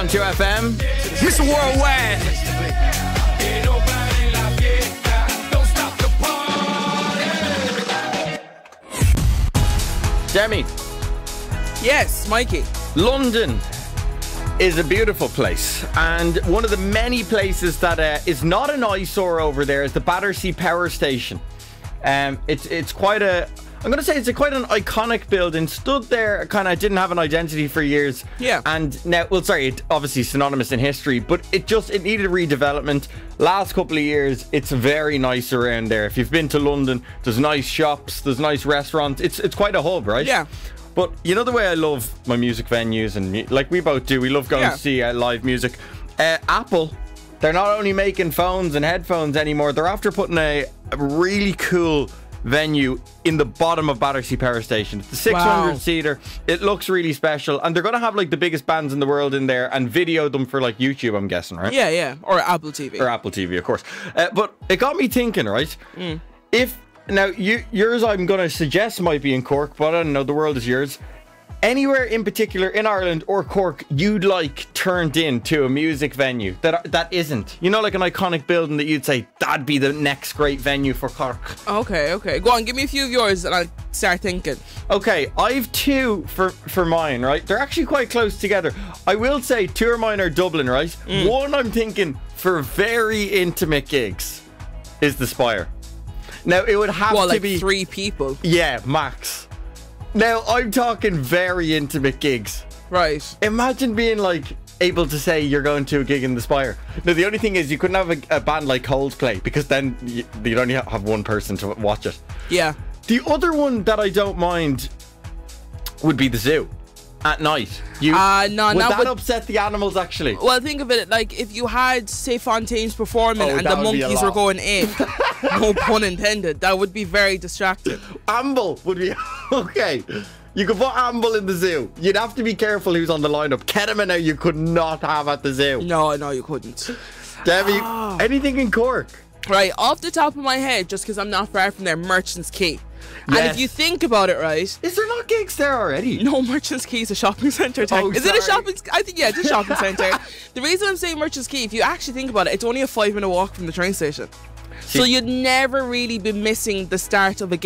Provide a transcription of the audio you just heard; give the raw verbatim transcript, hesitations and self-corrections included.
on two F M. Mister Worldwide. Demi. Yes, Mikey. London is a beautiful place, and one of the many places that uh, is not an eyesore over there is the Battersea Power Station. Um, it's it's quite a, I'm going to say it's a quite an iconic building. Stood there, kind of didn't have an identity for years. Yeah. And now, well, sorry, it obviously synonymous in history, but it just it needed redevelopment. Last couple of years, it's very nice around there. If you've been to London, there's nice shops, there's nice restaurants. It's it's quite a hub, right? Yeah. But you know the way I love my music venues, and mu- like we both do, we love going Yeah. to see uh, live music. Uh, Apple, they're not only making phones and headphones anymore, they're after putting a, a really cool venue in the bottom of Battersea Power Station. It's a six hundred Wow. seater. It looks really special, and they're going to have like the biggest bands in the world in there and video them for like YouTube, I'm guessing, right? Yeah, yeah. Or Apple T V. Or Apple T V, of course. Uh, but it got me thinking, right? If now you yours, I'm going to suggest might be in Cork, but I don't know. The world is yours. Anywhere in particular in Ireland or Cork you'd like turned into a music venue that that isn't, you know, like an iconic building that you'd say that'd be the next great venue for Cork. Okay, okay. Go on, give me a few of yours and I'll start thinking. Okay, I've two for for mine, right? They're actually quite close together. I will say two of mine are Dublin, right? One I'm thinking for very intimate gigs is the Spire. Now it would have Well, to like be three people. yeah, max. Now I'm talking very intimate gigs. Right. Imagine being like able to say you're going to a gig in the Spire. Now the only thing is you couldn't have a, a band like Coldplay, because then you, you'd only ha- have one person to watch it. Yeah. The other one that I don't mind would be the zoo at night. You, Uh, no, would not that with- upset the animals actually? Well, think of it like if you had, say, Fontaines performing Oh, and that the would be a monkeys were lot. going in. No pun intended. That would be very distracting. Amble would be okay. You could put Amble in the zoo. You'd have to be careful who's on the lineup. Ketamine now you could not have at the zoo. No, no, you couldn't. Debbie, anything in Cork? Right, off the top of my head, just because I'm not far from there, Merchants Quay. And Yes. if you think about it, right, Is there not gigs there already? no, Merchants Quay is a shopping centre. Oh, Is it a sorry. shopping? I think yeah, it's a shopping centre. The reason I'm saying Merchants Quay, if you actually think about it, it's only a five minute walk from the train station. So See- you'd never really be missing the start of a